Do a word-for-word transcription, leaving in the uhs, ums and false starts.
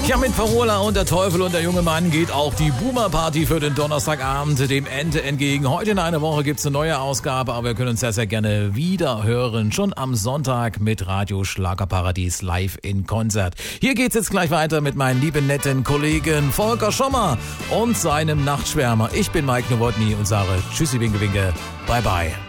Ja, mit Parola und der Teufel und der junge Mann geht auch die Boomer-Party für den Donnerstagabend dem Ende entgegen. Heute in einer Woche gibt's eine neue Ausgabe, aber wir können uns sehr, sehr gerne wieder hören. Schon am Sonntag mit Radio Schlagerparadies live in Konzert. Hier geht's jetzt gleich weiter mit meinem lieben, netten Kollegen Volker Schommer und seinem Nachtschwärmer. Ich bin Mike Nowotny und sage Tschüssi, Winke, Winke, bye bye.